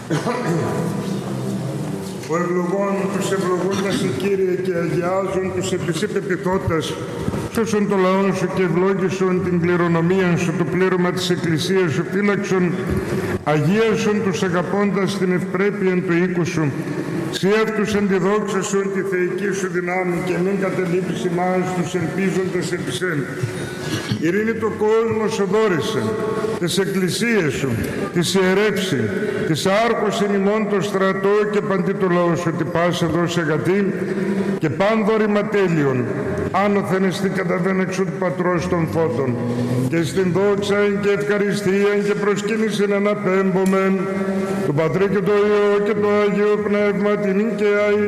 Ο ευλογών τους ευλογούντας, Κύριε, και αγιάζουν τους επί σοι πεποιθώτας, σώσον το λαό σου και ευλόγησον την κληρονομία σου, το πλήρωμα της Εκκλησίας σου, φύλαξον, αγίασον τους αγαπώντας την ευπρέπεια του οίκου σου, σύ αυτούς αντιδόξασον τη θεϊκή σου δυνάμει και μην κατελείψεις ημάς τους ελπίζοντες επί σεν. Ειρήνη το κόσμο σου δόρισε, τις εκκλησίες σου, τις ιερεύσει, τις άρχωσιν ημών το στρατό και παντί το λαό σου, ότι πάσα δώσε αγατή και πάνδορημα τέλειον, άνωθεν εστί καταβέν εξ του Πατρός των φώτων, και στην δόξα και ευχαριστία και προσκύνησιν αναπέμπομεν, του Πατρί και το Υιό και το Άγιο Πνεύμα την και